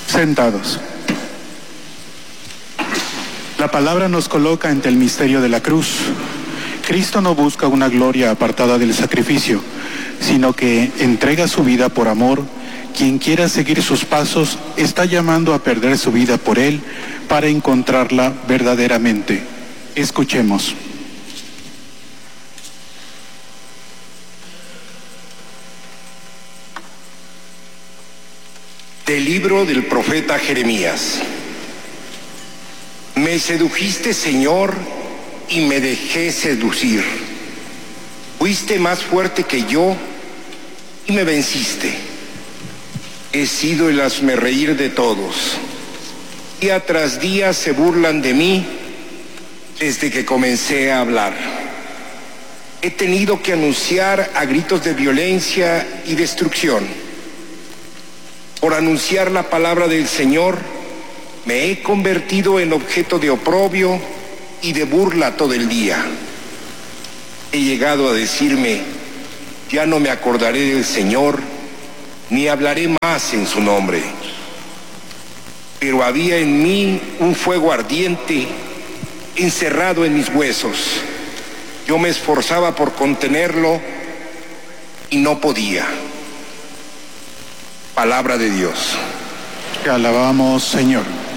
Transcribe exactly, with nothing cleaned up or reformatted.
Sentados. La palabra nos coloca ante el misterio de la cruz. Cristo no busca una gloria apartada del sacrificio, sino que entrega su vida por amor. Quien quiera seguir sus pasos está llamando a perder su vida por Él para encontrarla verdaderamente. Escuchemos. Del libro del profeta Jeremías. Me sedujiste, Señor, y me dejé seducir. Fuiste más fuerte que yo y me venciste. He sido el hazmerreír de todos. Día tras día se burlan de mí desde que comencé a hablar. He tenido que anunciar a gritos de violencia y destrucción. Por anunciar la palabra del Señor, me he convertido en objeto de oprobio y de burla todo el día. He llegado a decirme, ya no me acordaré del Señor, ni hablaré más en su nombre. Pero había en mí un fuego ardiente, encerrado en mis huesos. Yo me esforzaba por contenerlo y no podía. Palabra de Dios. Te alabamos, Señor.